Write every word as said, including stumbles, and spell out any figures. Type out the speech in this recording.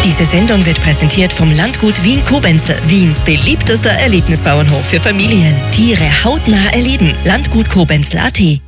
Diese Sendung wird präsentiert vom Landgut Wien-Koblenz, Wiens beliebtester Erlebnisbauernhof für Familien. Tiere hautnah erleben. Landgut Koblenz punkt at.